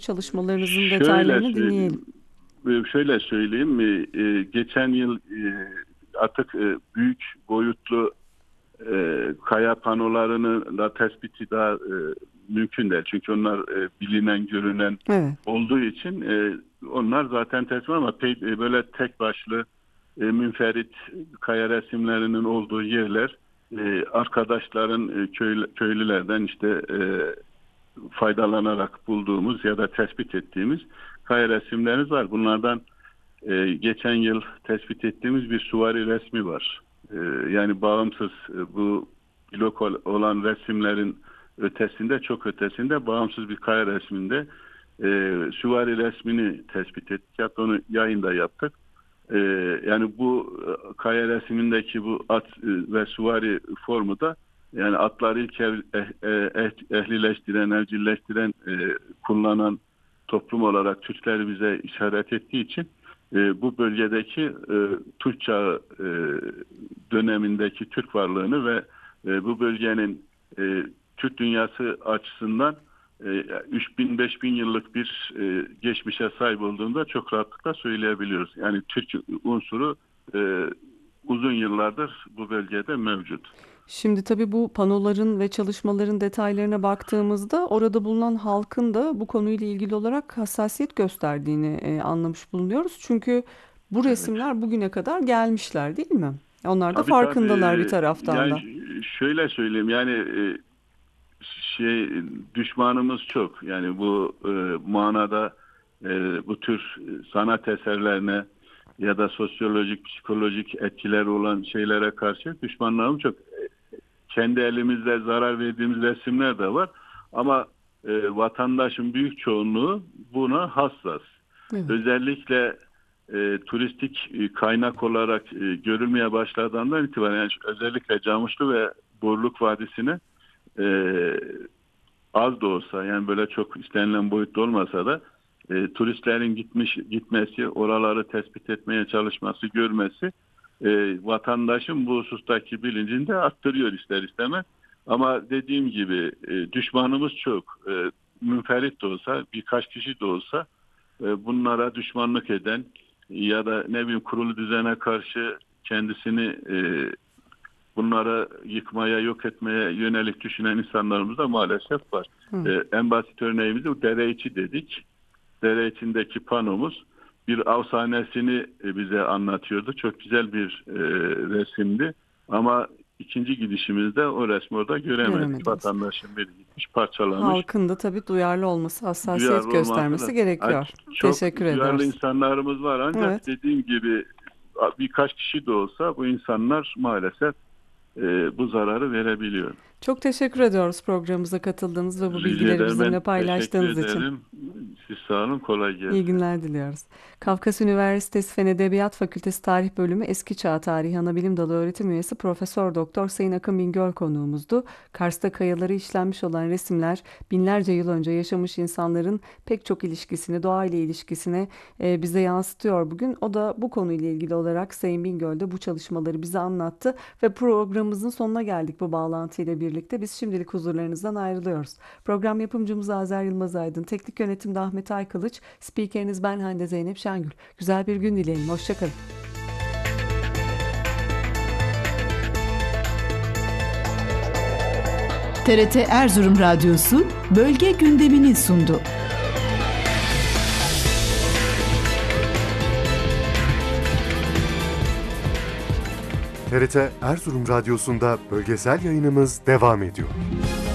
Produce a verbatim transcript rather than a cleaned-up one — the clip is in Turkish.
çalışmalarınızın Şöyle detaylarını dinleyelim. söyleyeyim, şöyle söyleyeyim. e, Geçen yıl e, artık e, büyük boyutlu e, kaya panolarını da tespiti daha e, mümkün değil. Çünkü onlar e, bilinen, görünen Evet. olduğu için e, onlar zaten tespit ama pe- e, böyle tek başlı e, münferit kaya resimlerinin olduğu yerler e, arkadaşların e, köy, köylülerden işte e, faydalanarak bulduğumuz ya da tespit ettiğimiz kaya resimlerimiz var. Bunlardan e, geçen yıl tespit ettiğimiz bir süvari resmi var. E, yani bağımsız e, bu blok ol- olan resimlerin ötesinde, çok ötesinde bağımsız bir kaya resminde e, süvari resmini tespit ettik. Hatta onu yayında yaptık. E, yani bu e, kaya resmindeki bu at e, ve süvari formu da yani atları ilk ev, eh, eh, ehlileştiren, evcilleştiren, e, kullanan toplum olarak Türkler bize işaret ettiği için e, bu bölgedeki e, Türk Çağı e, dönemindeki Türk varlığını ve e, bu bölgenin e, Türk dünyası açısından e, üç bin beş bin yıllık bir e, geçmişe sahip olduğunda çok rahatlıkla söyleyebiliyoruz. Yani Türk unsuru e, uzun yıllardır bu bölgede mevcut. Şimdi tabii bu panoların ve çalışmaların detaylarına baktığımızda orada bulunan halkın da bu konuyla ilgili olarak hassasiyet gösterdiğini e, anlamış bulunuyoruz. Çünkü bu Evet. resimler bugüne kadar gelmişler, değil mi? Onlar da Tabii farkındalar bir tabii. taraftan Yani da. şöyle söyleyeyim yani e, şey düşmanımız çok. Yani bu e, manada e, bu tür sanat eserlerine ya da sosyolojik, psikolojik etkileri olan şeylere karşı düşmanlarımız çok. Kendi elimizle zarar verdiğimiz resimler de var. Ama e, vatandaşın büyük çoğunluğu buna hassas. Evet. Özellikle e, turistik e, kaynak olarak e, görülmeye başladığından itibaren yani özellikle Camışlı ve Borluk Vadisi'ne e, az da olsa yani böyle çok istenilen boyutta olmasa da e, turistlerin gitmiş gitmesi, oraları tespit etmeye çalışması, görmesi e, vatandaşın bu husustaki bilincini de arttırıyor ister istemez. Ama dediğim gibi e, düşmanımız çok. E, münferit de olsa, birkaç kişi de olsa e, bunlara düşmanlık eden ya da ne bileyim kurulu düzene karşı kendisini e, bunları yıkmaya, yok etmeye yönelik düşünen insanlarımız da maalesef var. Hı. Ee, en basit örneğimiz o dere içi dedik. Dere içindeki panomuz bir av sahnesini e, bize anlatıyordu. Çok güzel bir e, resimdi. Ama ikinci gidişimizde o resmi orada göremedik. Göremediniz. Vatandaşın biri gitmiş, parçalamış. Halkın da tabii duyarlı olması, hassasiyet Duyarlı olması göstermesi lazım. Yani gerekiyor. çok Teşekkür duyarlı ediyoruz. insanlarımız var ancak Evet. dediğim gibi birkaç kişi de olsa bu insanlar maalesef e, bu zararı verebiliyor. Çok teşekkür ediyoruz programımıza katıldığınız ve bu Rica bilgileri ederim. bizimle Ben teşekkür paylaştığınız için. ederim. Siz sağ olun. Kolay İyi gelsin. günler diliyoruz. Kafkas Üniversitesi Fen Edebiyat Fakültesi Tarih Bölümü Eski Çağ Tarihi Anabilim Dalı Öğretim Üyesi Profesör Doktor Sayın Akın Bingöl konuğumuzdu. Kars'ta kayaları işlenmiş olan resimler binlerce yıl önce yaşamış insanların pek çok ilişkisini, doğayla ilişkisini e, bize yansıtıyor bugün. O da bu konuyla ilgili olarak Sayın Bingöl'de bu çalışmaları bize anlattı ve programımızın sonuna geldik bu bağlantıyla birlikte. Biz şimdilik huzurlarınızdan ayrılıyoruz. Program yapımcımız Azer Yılmaz Aydın, teknik yönetimde Ahmet Aykılıç, spikeriniz ben Hande Zeynep Şengül. Güzel bir gün dileyelim. Hoşçakalın. T R T Erzurum Radyosu bölge gündemini sundu. T R T Erzurum Radyosu'nda bölgesel yayınımız devam ediyor.